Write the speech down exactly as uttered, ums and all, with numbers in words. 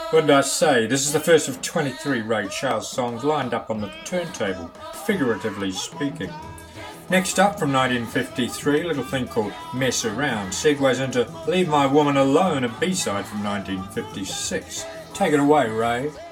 What did I say? This is the first of twenty-three Ray Charles songs lined up on the turntable, figuratively speaking. Next up, from nineteen fifty-three, a little thing called Mess Around segues into Leave My Woman Alone, a B-side from nineteen fifty-six. Take it away, Ray.